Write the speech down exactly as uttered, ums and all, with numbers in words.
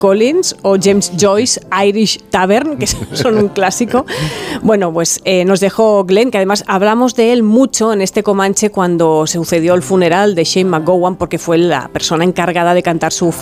Collins o James Joyce Irish Tavern, que son un clásico. Bueno, pues eh, nos dejó Glenn, que además hablamos de él mucho en este Comanche cuando sucedió el funeral de Shane MacGowan, porque fue la persona encargada de cantar su